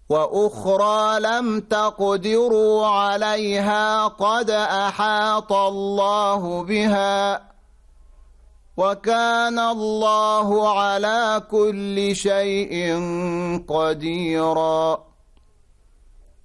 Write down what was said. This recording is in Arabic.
وأخرى لم تقدروا عليها قد أحاط الله بها وكان الله على كل شيء قديرا.